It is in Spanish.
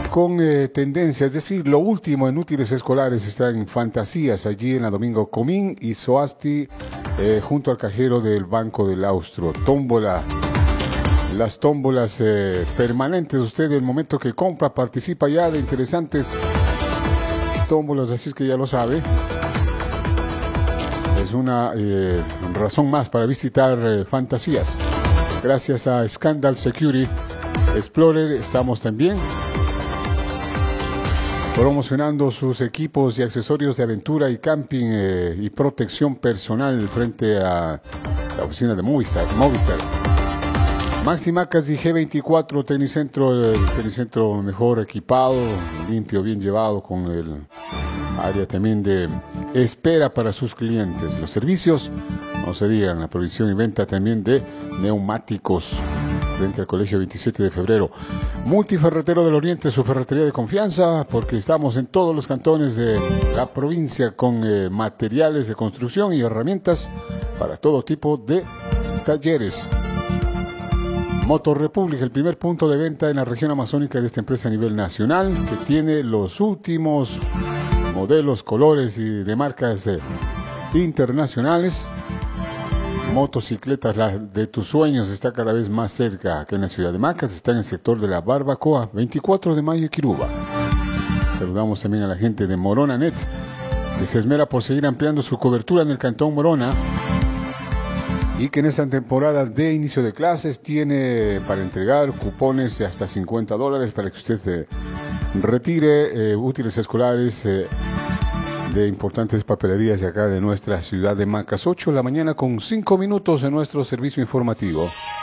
con tendencia, es decir, lo último en útiles escolares está en Fantasías, allí en la Domingo Comín y Soasti, junto al cajero del Banco del Austro. Tómbola, las tómbolas permanentes, usted en el momento que compra participa ya de interesantes tómbolas, así es que ya lo sabe. Es una razón más para visitar Fantasías. Gracias a Scandal Security Explorer estamos también promocionando sus equipos y accesorios de aventura y camping y protección personal frente a la oficina de Movistar. Maximacas y G24 Tecnicentro, el Tecnicentro mejor equipado, limpio, bien llevado, con el área también de espera para sus clientes. Los servicios, no se digan, la provisión y venta también de neumáticos frente al Colegio 27 de Febrero. Multiferretero del Oriente, su ferretería de confianza, porque estamos en todos los cantones de la provincia con materiales de construcción y herramientas para todo tipo de talleres. Motorrepública, el primer punto de venta en la región amazónica de esta empresa a nivel nacional, que tiene los últimos modelos, colores y de marcas internacionales. Motocicletas, la de tus sueños, está cada vez más cerca, que en la ciudad de Macas, está en el sector de la Barbacoa, 24 de mayo y Quiruba. Saludamos también a la gente de Morona Net, que se esmera por seguir ampliando su cobertura en el cantón Morona, y que en esta temporada de inicio de clases tiene para entregar cupones de hasta $50 para que usted retire útiles escolares de importantes papelerías de acá de nuestra ciudad de Macas. 8 de la mañana con 5 minutos en nuestro servicio informativo.